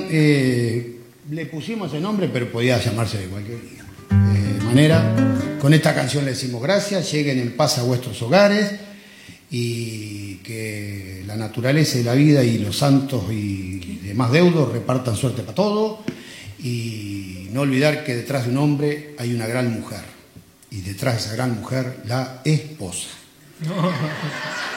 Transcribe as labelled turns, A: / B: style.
A: le pusimos ese nombre, pero podía llamarse de cualquier manera. Con esta canción le decimos gracias, lleguen en paz a vuestros hogares y que la naturaleza y la vida y los santos y demás deudos repartan suerte para todo. Y no olvidar que detrás de un hombre hay una gran mujer y detrás de esa gran mujer la esposa.